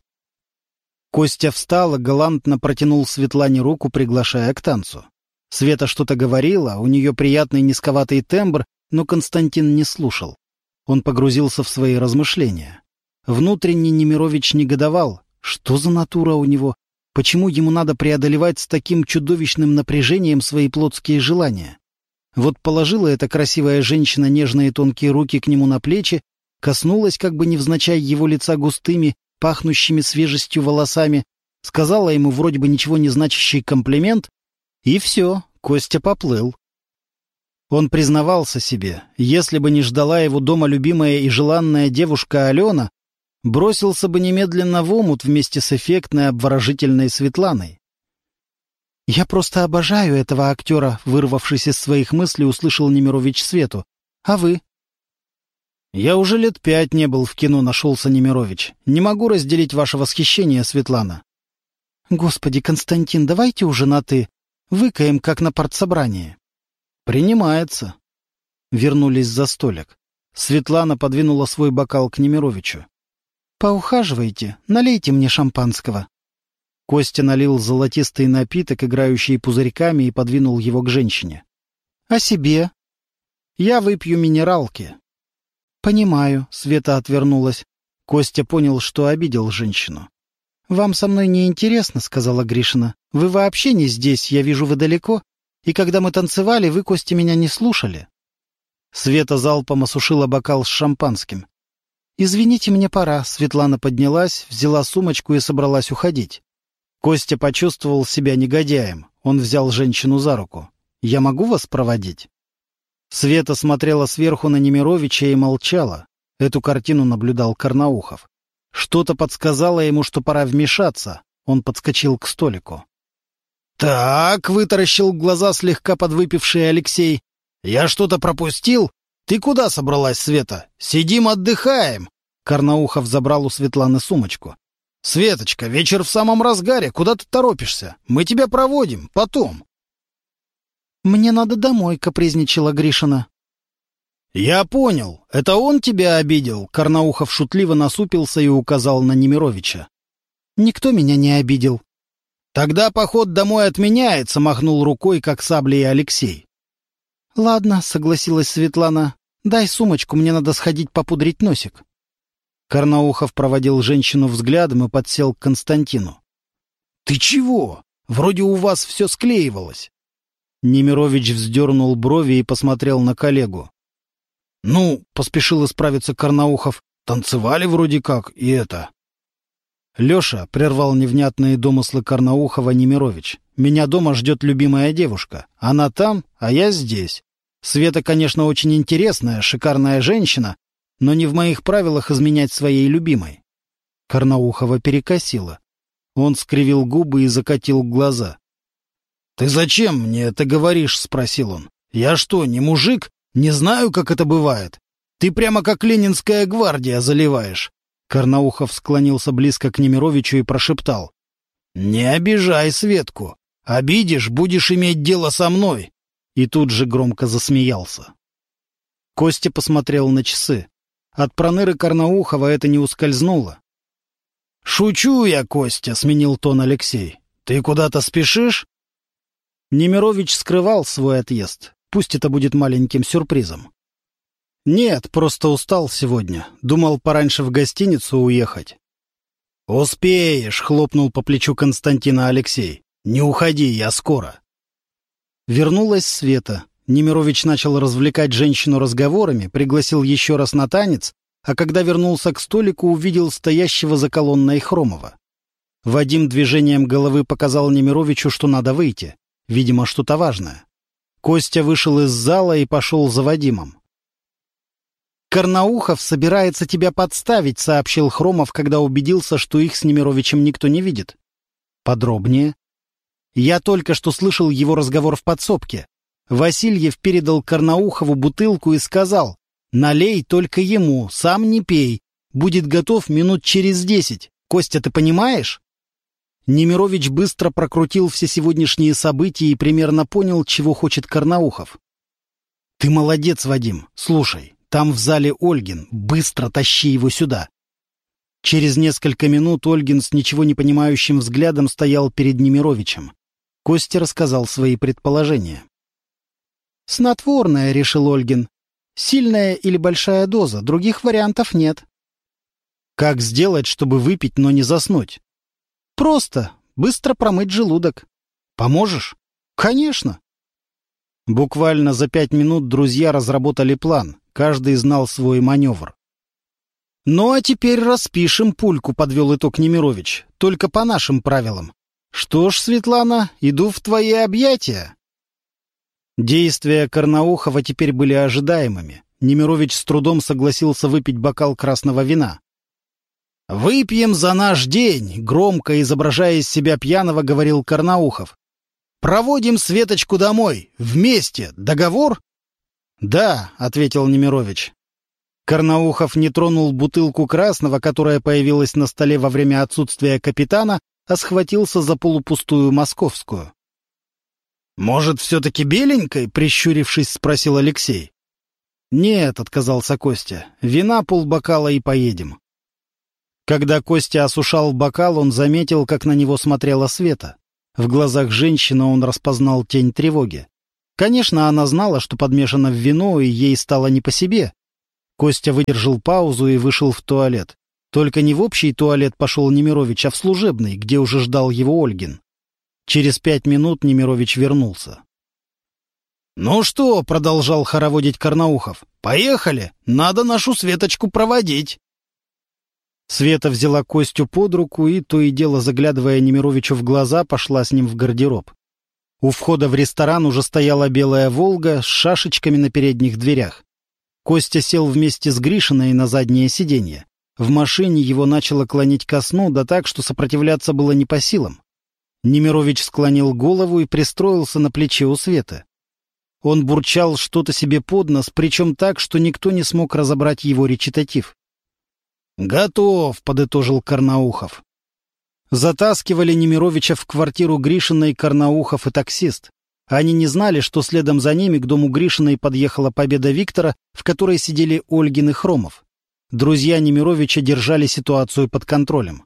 Костя встал и галантно протянул Светлане руку, приглашая к танцу. Света что-то говорила, у нее приятный низковатый тембр, но Константин не слушал. Он погрузился в свои размышления. Внутренне Немирович негодовал. Что за натура у него? Почему ему надо преодолевать с таким чудовищным напряжением свои плотские желания? Вот положила эта красивая женщина нежные тонкие руки к нему на плечи, коснулась как бы невзначай его лица густыми, пахнущими свежестью волосами, сказала ему вроде бы ничего не значащий комплимент, и все, Костя поплыл. Он признавался себе, если бы не ждала его дома любимая и желанная девушка Алена, бросился бы немедленно в омут вместе с эффектной обворожительной Светланой. «Я просто обожаю этого актера», — вырвавшись из своих мыслей, услышал Немирович Свету. «А вы?» «Я уже лет пять не был в кино», — нашелся Немирович. «Не могу разделить ваше восхищение, Светлана». «Господи, Константин, давайте уже на «ты». Выкаем, как на партсобрании». «Принимается». Вернулись за столик. Светлана подвинула свой бокал к Немировичу. «Поухаживайте, налейте мне шампанского». Костя налил золотистый напиток, играющий пузырьками, и подвинул его к женщине. «А себе?» «Я выпью минералки». «Понимаю», — Света отвернулась. Костя понял, что обидел женщину. «Вам со мной не интересно», — сказала Гришина. «Вы вообще не здесь, я вижу, вы далеко. И когда мы танцевали, вы, Костя, меня не слушали». Света залпом осушила бокал с шампанским. «Извините, мне пора». Светлана поднялась, взяла сумочку и собралась уходить. Костя почувствовал себя негодяем. Он взял женщину за руку. «Я могу вас проводить?» Света смотрела сверху на Немировича и молчала. Эту картину наблюдал Карнаухов. Что-то подсказало ему, что пора вмешаться. Он подскочил к столику. «Так», — вытаращил глаза слегка подвыпивший Алексей. «Я что-то пропустил? Ты куда собралась, Света? Сидим, отдыхаем!» Карнаухов забрал у Светланы сумочку. «Светочка, вечер в самом разгаре. Куда ты торопишься? Мы тебя проводим. Потом».
«Мне надо домой», — капризничала Гришина.
«Я понял. Это он тебя обидел?» Карнаухов шутливо насупился и указал на Немировича.
«Никто меня не обидел».
«Тогда поход домой отменяется», — махнул рукой, как саблей Алексей.
«Ладно», — согласилась Светлана. «Дай сумочку, мне надо сходить попудрить носик».
Карнаухов проводил женщину взглядом и подсел к Константину. «Ты чего? Вроде у вас все склеивалось». Немирович вздернул брови и посмотрел на коллегу. «Ну, — поспешил исправиться Карнаухов, — танцевали вроде как, и это...» «Леша», — прервал невнятные домыслы Карнаухова Немирович, — «меня дома ждет любимая девушка. Она там, а я здесь. Света, конечно, очень интересная, шикарная женщина, но не в моих правилах изменять своей любимой». Карнаухова перекосило. Он скривил губы и закатил глаза. «Ты зачем мне это говоришь?» — спросил он. «Я что, не мужик? Не знаю, как это бывает. Ты прямо как Ленинская гвардия заливаешь». Карнаухов склонился близко к Немировичу и прошептал. «Не обижай Светку. Обидишь, будешь иметь дело со мной». И тут же громко засмеялся. Костя посмотрел на часы. От проныры Карнаухова это не ускользнуло. «Шучу я, Костя», — сменил тон Алексей. «Ты куда-то спешишь?» Немирович скрывал свой отъезд. Пусть это будет маленьким сюрпризом. «Нет, просто устал сегодня. Думал пораньше в гостиницу уехать». «Успеешь», — хлопнул по плечу Константина Алексей. «Не уходи, я скоро». Вернулась Света. Немирович начал развлекать женщину разговорами, пригласил еще раз на танец, а когда вернулся к столику, увидел стоящего за колонной Хромова. Вадим движением головы показал Немировичу, что надо выйти. Видимо, что-то важное. Костя вышел из зала и пошел за Вадимом.
«Карнаухов собирается тебя подставить», — сообщил Хромов, когда убедился, что их с Немировичем никто не видит.
«Подробнее?»
«Я только что слышал его разговор в подсобке. Васильев передал Карнаухову бутылку и сказал: «Налей только ему, сам не пей. Будет готов минут через десять. Костя, ты понимаешь?» Немирович быстро прокрутил все сегодняшние события и примерно понял, чего хочет Карнаухов.
«Ты молодец, Вадим. Слушай, там в зале Ольгин. Быстро тащи его сюда». Через несколько минут Ольгин с ничего не понимающим взглядом стоял перед Немировичем. Костя рассказал свои предположения.
«Снотворное», — решил Ольгин. «Сильная или большая доза, других вариантов нет».
«Как сделать, чтобы выпить, но не заснуть?»
«Просто. Быстро промыть желудок».
«Поможешь?»
«Конечно».
Буквально за пять минут друзья разработали план. Каждый знал свой маневр.
«Ну а теперь распишем пульку», — подвел итог Немирович. «Только по нашим правилам. Что ж, Светлана, иду в твои объятия».
Действия Карнаухова теперь были ожидаемыми. Немирович с трудом согласился выпить бокал красного вина. «Выпьем за наш день», — громко, изображая из себя пьяного, говорил Карнаухов. «Проводим Светочку домой. Вместе. Договор?» «Да», — ответил Немирович. Карнаухов не тронул бутылку красного, которая появилась на столе во время отсутствия капитана, а схватился за полупустую московскую. «Может, все-таки беленькой?» — прищурившись, спросил Алексей. «Нет», — отказался Костя. «Вина полбокала и поедем». Когда Костя осушал бокал, он заметил, как на него смотрела Света. В глазах женщины он распознал тень тревоги. Конечно, она знала, что подмешано в вино, и ей стало не по себе. Костя выдержал паузу и вышел в туалет. Только не в общий туалет пошел Немирович, а в служебный, где уже ждал его Ольгин. Через пять минут Немирович вернулся. «Ну что?» — продолжал хороводить Карнаухов. «Поехали! Надо нашу Светочку проводить!» Света взяла Костю под руку и, то и дело заглядывая Немировичу в глаза, пошла с ним в гардероб. У входа в ресторан уже стояла белая «Волга» с шашечками на передних дверях. Костя сел вместе с Гришиной на заднее сиденье. В машине его начало клонить ко сну, да так, что сопротивляться было не по силам. Немирович склонил голову и пристроился на плече у Светы. Он бурчал что-то себе под нос, причем так, что никто не смог разобрать его речитатив. «Готов», — подытожил Карнаухов. Затаскивали Немировича в квартиру Гришиной Карнаухов и таксист. Они не знали, что следом за ними к дому Гришиной подъехала «Победа Виктора», в которой сидели Ольгин и Хромов. Друзья Немировича держали ситуацию под контролем.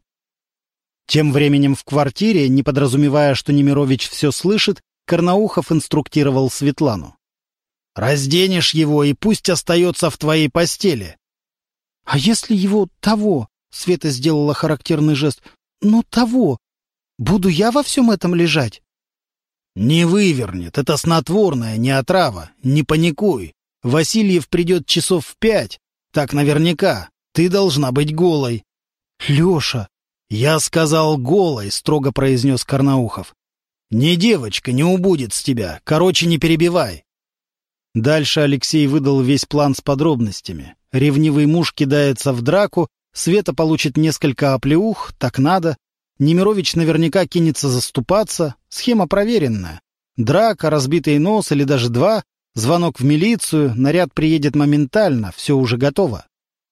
Тем временем в квартире, не подразумевая, что Немирович все слышит, Карнаухов инструктировал Светлану. «Разденешь его, и пусть остается в твоей постели».
«А если его того?» — Света сделала характерный жест. «Ну, того. Буду я во всем этом лежать?»
«Не вывернет. Это снотворное, не отрава. Не паникуй. Васильев придет часов в пять. Так наверняка. Ты должна быть голой».
«Леша!»
«Я сказал голой», — строго произнес Карнаухов. «Не девочка, не убудет с тебя. Короче, не перебивай». Дальше Алексей выдал весь план с подробностями. Ревнивый муж кидается в драку, Света получит несколько оплеух, так надо. Немирович наверняка кинется заступаться. Схема проверенная. Драка, разбитый нос или даже два, звонок в милицию, наряд приедет моментально, все уже готово.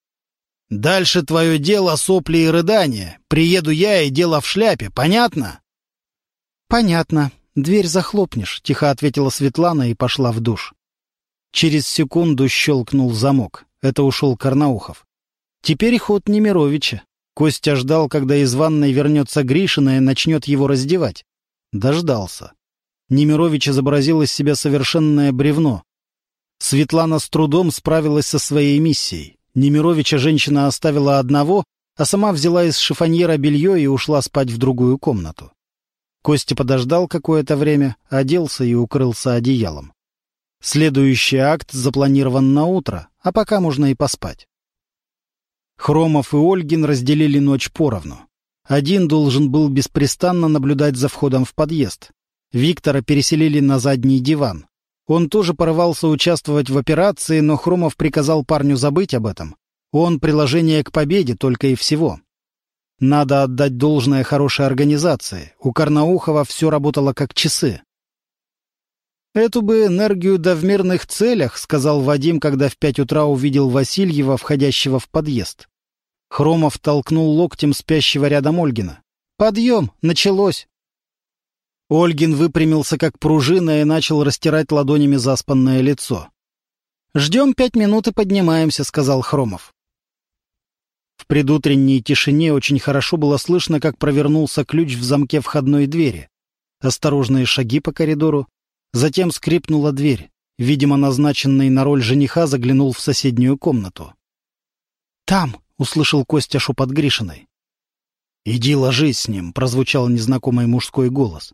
«Дальше твое дело сопли и рыдания. Приеду я, и дело в шляпе. Понятно?»
«Понятно. Дверь захлопнешь», — тихо ответила Светлана и пошла в душ. Через секунду щелкнул замок. Это ушел Карнаухов. Теперь ход Немировича. Костя ждал, когда из ванной вернется Гришина и начнет его раздевать. Дождался. Немирович изобразил из себя совершенное бревно. Светлана с трудом справилась со своей миссией. Немировича женщина оставила одного, а сама взяла из шифоньера белье и ушла спать в другую комнату. Костя подождал какое-то время, оделся и укрылся одеялом. Следующий акт запланирован на утро, а пока можно и поспать. Хромов и Ольгин разделили ночь поровну. Один должен был беспрестанно наблюдать за входом в подъезд. Виктора переселили на задний диван. Он тоже порывался участвовать в операции, но Хромов приказал парню забыть об этом. Он приложение к победе только и всего. Надо отдать должное хорошей организации. У Карнаухова все работало как часы. «Эту бы энергию да в мирных целях», — сказал Вадим, когда в пять утра увидел Васильева, входящего в подъезд. Хромов толкнул локтем спящего рядом Ольгина. «Подъем! Началось!» Ольгин выпрямился как пружина и начал растирать ладонями заспанное лицо. «Ждем пять минут и поднимаемся», — сказал Хромов. В предутренней тишине очень хорошо было слышно, как провернулся ключ в замке входной двери. Осторожные шаги по коридору. Затем скрипнула дверь. Видимо, назначенный на роль жениха заглянул в соседнюю комнату. «Там!» — услышал Костя шепот Гришиной. «Иди ложись с ним!» — прозвучал незнакомый мужской голос.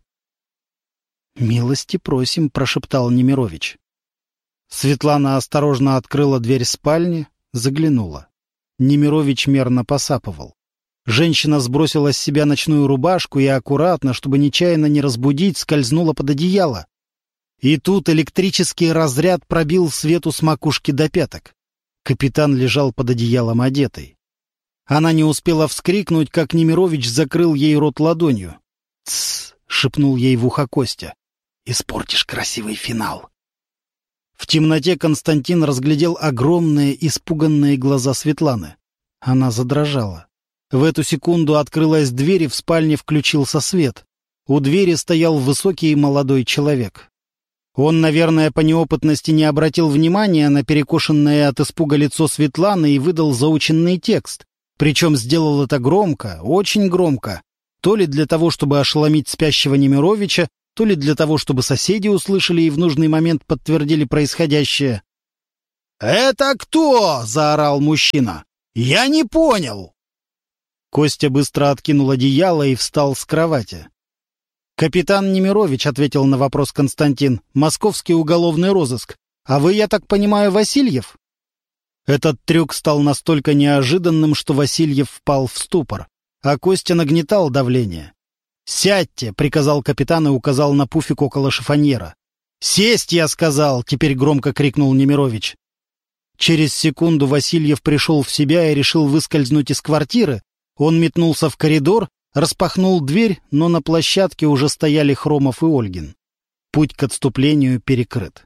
«Милости просим!» — прошептал Немирович. Светлана осторожно открыла дверь спальни, заглянула. Немирович мерно посапывал. Женщина сбросила с себя ночную рубашку и аккуратно, чтобы нечаянно не разбудить, скользнула под одеяло. И тут электрический разряд пробил Свету с макушки до пяток. Капитан лежал под одеялом одетый. Она не успела вскрикнуть, как Немирович закрыл ей рот ладонью. «Тссс!» — шепнул ей в ухо Костя. «Испортишь красивый финал!» В темноте Константин разглядел огромные, испуганные глаза Светланы. Она задрожала. В эту секунду открылась дверь, и в спальне включился свет. У двери стоял высокий молодой человек. Он, наверное, по неопытности не обратил внимания на перекошенное от испуга лицо Светланы и выдал заученный текст,
Причем сделал это громко, очень громко. То ли для того, чтобы ошеломить спящего Немировича, то ли для того, чтобы соседи услышали и в нужный момент подтвердили происходящее. «Это кто?» — заорал мужчина. «Я не понял!» Костя быстро откинул одеяло и встал с кровати. «Капитан Немирович», — ответил на вопрос Константин, — «московский уголовный розыск. А вы, я так понимаю, Васильев?» Этот трюк стал настолько неожиданным, что Васильев впал в ступор, а Костя нагнетал давление. «Сядьте», — приказал капитан и указал на пуфик около шифоньера. «Сесть, я сказал!» — теперь громко крикнул Немирович. Через секунду Васильев пришел в себя и решил выскользнуть из квартиры. Он метнулся в коридор, распахнул дверь, но на площадке уже стояли Хромов и Ольгин. Путь к отступлению перекрыт.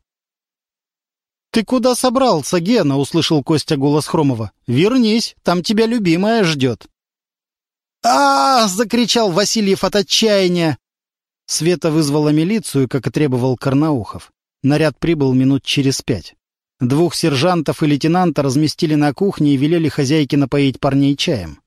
«Ты куда собрался, Гена?» — услышал Костя голос Хромова. «Вернись, там тебя любимая ждет». «А-а-а!» — закричал Васильев от отчаяния. Света вызвала милицию, как и требовал Карнаухов. Наряд прибыл минут через пять. Двух сержантов и лейтенанта разместили на кухне и велели хозяйке напоить парней чаем.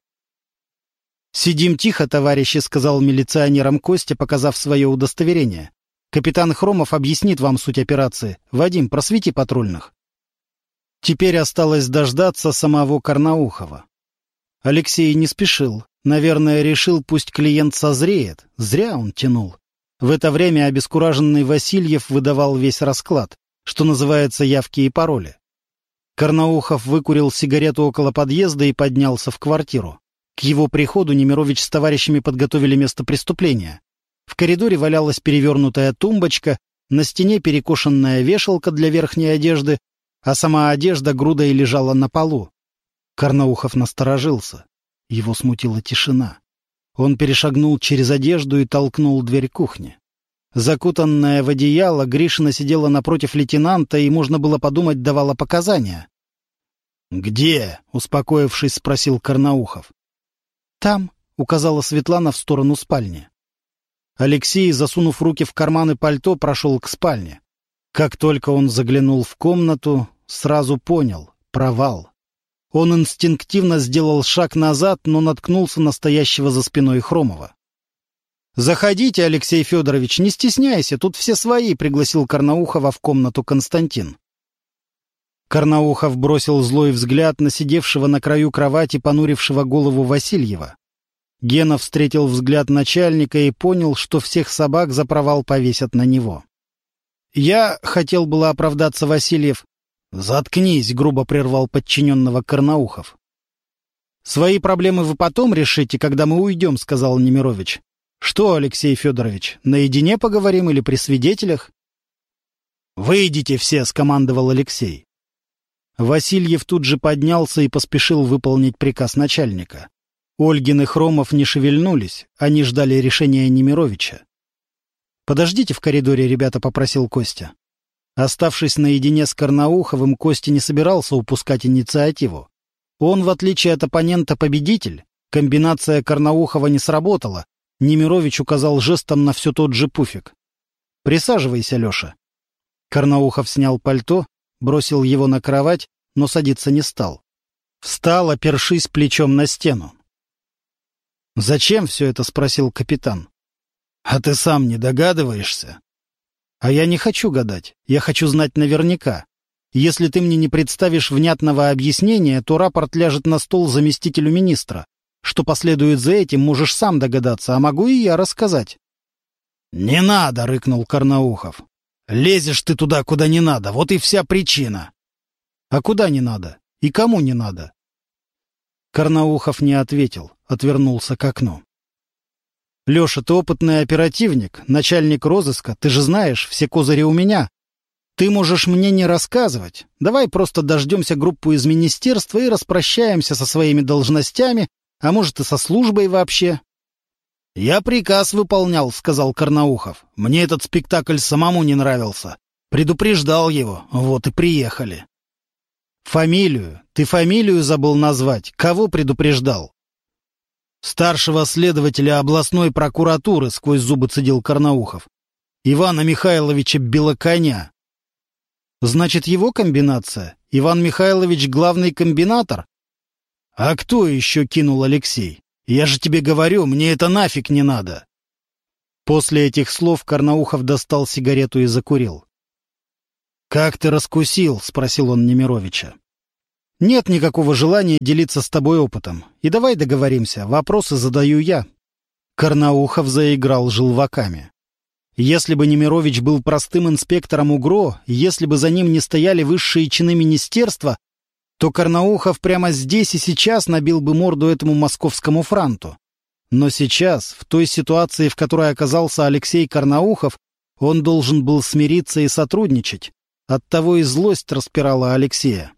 «Сидим тихо, товарищи», — сказал милиционерам Костя, показав свое удостоверение. «Капитан Хромов объяснит вам суть операции. Вадим, просвети патрульных». Теперь осталось дождаться самого Карнаухова. Алексей не спешил. Наверное, решил, пусть клиент созреет. Зря он тянул. В это время обескураженный Васильев выдавал весь расклад, что называется явки и пароли. Карнаухов выкурил сигарету около подъезда и поднялся в квартиру. К его приходу Немирович с товарищами подготовили место преступления. В коридоре валялась перевернутая тумбочка, на стене перекошенная вешалка для верхней одежды, а сама одежда грудой лежала на полу. Карнаухов насторожился. Его смутила тишина. Он перешагнул через одежду и толкнул дверь кухни. Закутанная в одеяло, Гришина сидела напротив лейтенанта и, можно было подумать, давала показания. «Где?» — успокоившись, спросил Карнаухов. «Там», — указала Светлана в сторону спальни. Алексей, засунув руки в карманы пальто, прошел к спальне. Как только он заглянул в комнату, сразу понял — провал. Он инстинктивно сделал шаг назад, но наткнулся на стоящего за спиной Хромова. «Заходите, Алексей Федорович, не стесняйся, тут все свои», — пригласил Карнаухова в комнату Константин. Карнаухов бросил злой взгляд на сидевшего на краю кровати, понурившего голову Васильева. Гена встретил взгляд начальника и понял, что всех собак за провал повесят на него. «Я хотел было оправдаться, Васильев». «Заткнись», — грубо прервал подчиненного Карнаухов. «Свои проблемы вы потом решите, когда мы уйдем», — сказал Немирович. «Что, Алексей Федорович, наедине поговорим или при свидетелях?» «Выйдите все», — скомандовал Алексей. Васильев тут же поднялся и поспешил выполнить приказ начальника. Ольгин и Хромов не шевельнулись, они ждали решения Немировича. «Подождите в коридоре, ребята», — попросил Костя. Оставшись наедине с Карнауховым, Костя не собирался упускать инициативу. Он, в отличие от оппонента, победитель. Комбинация Карнаухова не сработала. Немирович указал жестом на все тот же пуфик. «Присаживайся, Леша». Карнаухов снял пальто, бросил его на кровать, но садиться не стал. Встал, опершись плечом на стену. «Зачем все это?» — спросил капитан. «А ты сам не догадываешься?» «А я не хочу гадать. Я хочу знать наверняка. Если ты мне не представишь внятного объяснения, то рапорт ляжет на стол заместителю министра. Что последует за этим, можешь сам догадаться, а могу и я рассказать». «Не надо!» — рыкнул Карнаухов. «Лезешь ты туда, куда не надо. Вот и вся причина». «А куда не надо? И кому не надо?» Карнаухов не ответил, отвернулся к окну. «Леша, ты опытный оперативник, начальник розыска, ты же знаешь, все козыри у меня. Ты можешь мне не рассказывать. Давай просто дождемся группу из министерства и распрощаемся со своими должностями, а может и со службой вообще». «Я приказ выполнял», — сказал Карнаухов. «Мне этот спектакль самому не нравился. Предупреждал его, вот и приехали». «Фамилию? Ты фамилию забыл назвать? Кого предупреждал?» «Старшего следователя областной прокуратуры», — сквозь зубы цедил Карнаухов. «Ивана Михайловича Белоконя». «Значит, его комбинация? Иван Михайлович главный комбинатор?» «А кто еще?» — кинул Алексей. «Я же тебе говорю, мне это нафиг не надо!» После этих слов Карнаухов достал сигарету и закурил. «Как ты раскусил?» — спросил он Немировича. «Нет никакого желания делиться с тобой опытом. И давай договоримся, вопросы задаю я». Карнаухов заиграл желваками. Если бы Немирович был простым инспектором УГРО, если бы за ним не стояли высшие чины министерства, то Карнаухов прямо здесь и сейчас набил бы морду этому московскому франту. Но сейчас, в той ситуации, в которой оказался Алексей Карнаухов, он должен был смириться и сотрудничать. Оттого и злость распирала Алексея.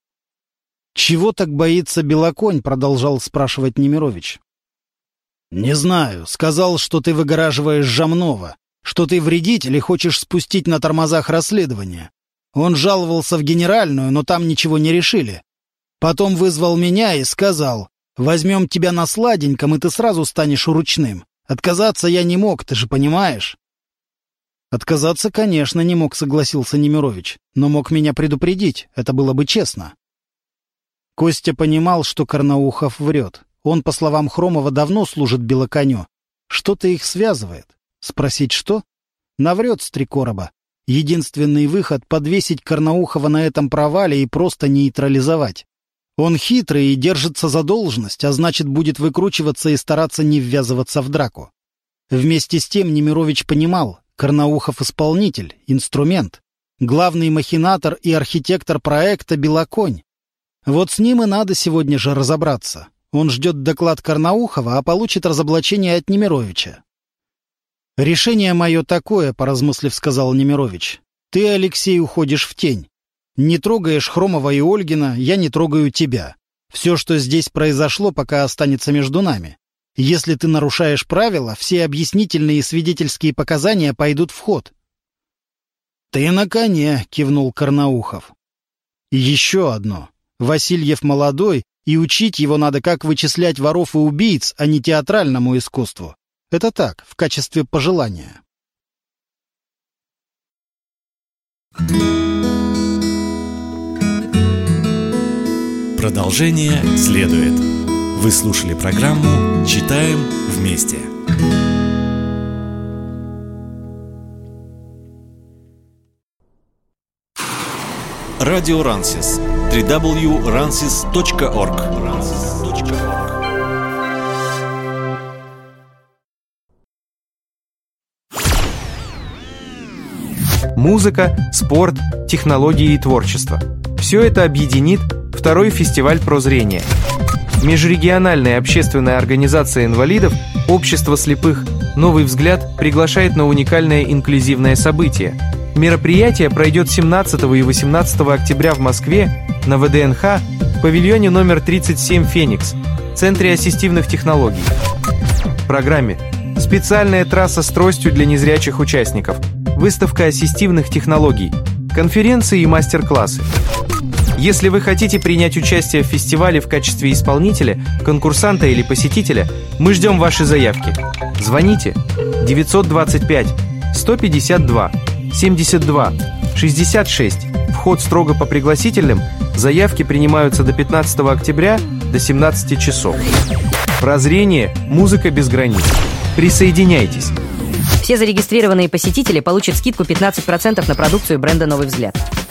«Чего так боится Белоконь?» — продолжал спрашивать Немирович. «Не знаю. Сказал, что ты выгораживаешь Жамнова, что ты вредитель и хочешь спустить на тормозах расследование. Он жаловался в генеральную, но там ничего не решили. Потом вызвал меня и сказал: возьмем тебя на сладеньком, и ты сразу станешь ручным. Отказаться я не мог, ты же понимаешь». «Отказаться, конечно, не мог», — согласился Немирович, «но мог меня предупредить, это было бы честно». Костя понимал, что Карнаухов врет. Он, по словам Хромова, давно служит Белоконю. Что-то их связывает. Спросить что? Наврет с три короба. Единственный выход — подвесить Карнаухова на этом провале и просто нейтрализовать. Он хитрый и держится за должность, а значит, будет выкручиваться и стараться не ввязываться в драку. Вместе с тем Немирович понимал, Карнаухов — исполнитель, инструмент, главный махинатор и архитектор проекта «Белоконь». Вот с ним и надо сегодня же разобраться. Он ждет доклад Карнаухова, а получит разоблачение от Немировича. «Решение мое такое», — поразмыслив, сказал Немирович. «Ты, Алексей, уходишь в тень. Не трогаешь Хромова и Ольгина, я не трогаю тебя. Все, что здесь произошло, пока останется между нами. Если ты нарушаешь правила, все объяснительные и свидетельские показания пойдут в ход». «Ты на коне», — кивнул Карнаухов. «И еще одно. Васильев молодой, и учить его надо, как вычислять воров и убийц, а не театральному искусству. Это так, в качестве пожелания».
Продолжение следует. Вы слушали программу «Читаем вместе». Радио Рансис. дабл ю дабл ю дабл ю точка рансис точка орг.
Музыка, спорт, технологии и творчество. Все это объединит второй фестиваль прозрения. Межрегиональная общественная организация инвалидов «Общество слепых. Новый взгляд» приглашает на уникальное инклюзивное событие. Мероприятие пройдет семнадцатого и восемнадцатого октября в Москве на вэ дэ эн ха в павильоне номер тридцать семь «Феникс», Центре ассистивных технологий. В программе специальная трасса с тростью для незрячих участников, выставка ассистивных технологий, конференции и мастер-классы. Если вы хотите принять участие в фестивале в качестве исполнителя, конкурсанта или посетителя, мы ждем ваши заявки. Звоните девятьсот двадцать пять сто пятьдесят два семьдесят два шестьдесят шесть. Вход строго по пригласительным. Заявки принимаются до пятнадцатого октября до семнадцати часов. Прозрение, музыка без границ. Присоединяйтесь.
Все зарегистрированные посетители получат скидку пятнадцать процентов на продукцию бренда «Новый взгляд».